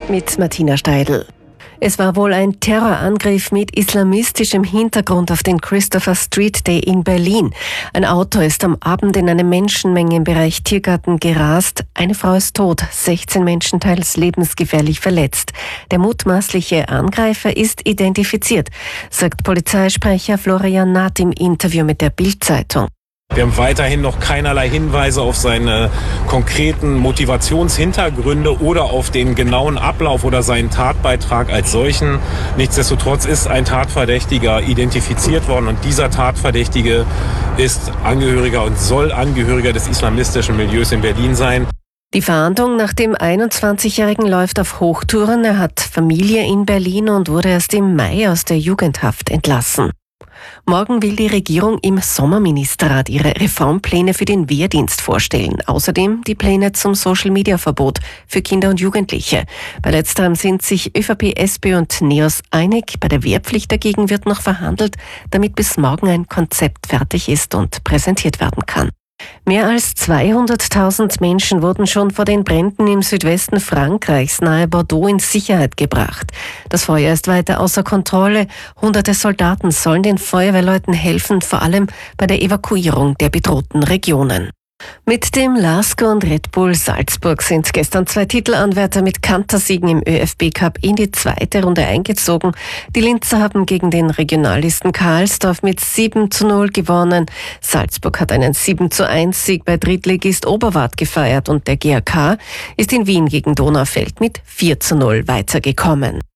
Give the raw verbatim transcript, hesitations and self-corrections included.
mit Martina Steidl. Es war wohl ein Terrorangriff mit islamistischem Hintergrund auf den Christopher Street Day in Berlin. Ein Auto ist am Abend in eine Menschenmenge im Bereich Tiergarten gerast. Eine Frau ist tot, sechzehn Menschen teils lebensgefährlich verletzt. Der mutmaßliche Angreifer ist identifiziert, sagt Polizeisprecher Florian Naht im Interview mit der Bild-Zeitung. Wir haben weiterhin noch keinerlei Hinweise auf seine konkreten Motivationshintergründe oder auf den genauen Ablauf oder seinen Tatbeitrag als solchen. Nichtsdestotrotz ist ein Tatverdächtiger identifiziert worden und dieser Tatverdächtige ist Angehöriger und soll Angehöriger des islamistischen Milieus in Berlin sein. Die Fahndung nach dem einundzwanzigjährigen läuft auf Hochtouren. Er hat Familie in Berlin und wurde erst im Mai aus der Jugendhaft entlassen. Morgen will die Regierung im Sommerministerrat ihre Reformpläne für den Wehrdienst vorstellen. Außerdem die Pläne zum Social-Media-Verbot für Kinder und Jugendliche. Bei letzterem sind sich ÖVP, SPÖ und NEOS einig. Bei der Wehrpflicht dagegen wird noch verhandelt, damit bis morgen ein Konzept fertig ist und präsentiert werden kann. Mehr als zweihunderttausend Menschen wurden schon vor den Bränden im Südwesten Frankreichs nahe Bordeaux in Sicherheit gebracht. Das Feuer ist weiter außer Kontrolle. Hunderte Soldaten sollen den Feuerwehrleuten helfen, vor allem bei der Evakuierung der bedrohten Regionen. Mit dem LASK und Red Bull Salzburg sind gestern zwei Titelanwärter mit Kantersiegen im ÖFB Cup in die zweite Runde eingezogen. Die Linzer haben gegen den Regionalisten Karlsdorf mit sieben zu null gewonnen. Salzburg hat einen sieben zu eins Sieg bei Drittligist Oberwart gefeiert und der G A K ist in Wien gegen Donaufeld mit vier zu null weitergekommen.